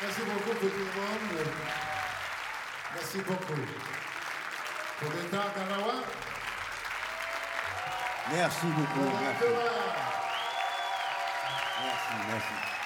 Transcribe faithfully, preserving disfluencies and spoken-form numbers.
Merci beaucoup pour tout le monde. Merci beaucoup. Pour le temps, Kanawa. Merci beaucoup. Merci. Merci, merci.